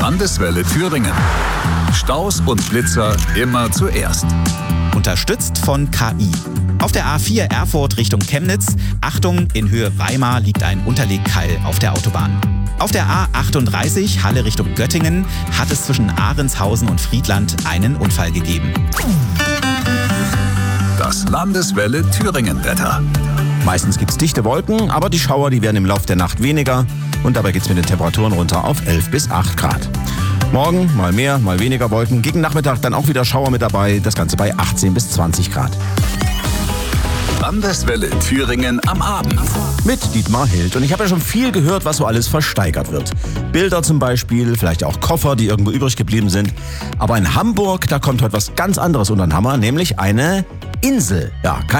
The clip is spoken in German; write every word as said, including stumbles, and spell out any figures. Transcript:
Landeswelle Thüringen. Staus und Blitzer immer zuerst. Unterstützt von K I. Auf der A vier Erfurt Richtung Chemnitz, Achtung, in Höhe Weimar liegt ein Unterlegkeil auf der Autobahn. Auf der A achtunddreißig Halle Richtung Göttingen hat es zwischen Ahrenshausen und Friedland einen Unfall gegeben. Das Landeswelle Thüringen-Wetter. Meistens gibt es dichte Wolken, aber die Schauer, die werden im Laufe der Nacht weniger und dabei geht es mit den Temperaturen runter auf elf bis acht Grad. Morgen mal mehr, mal weniger Wolken, gegen Nachmittag dann auch wieder Schauer mit dabei, das Ganze bei achtzehn bis zwanzig Grad. Landeswelle Thüringen am Abend. Mit Dietmar Hild. Und ich habe ja schon viel gehört, was so alles versteigert wird. Bilder zum Beispiel, vielleicht auch Koffer, die irgendwo übrig geblieben sind. Aber in Hamburg, da kommt heute was ganz anderes unter den Hammer, nämlich eine Insel. Ja,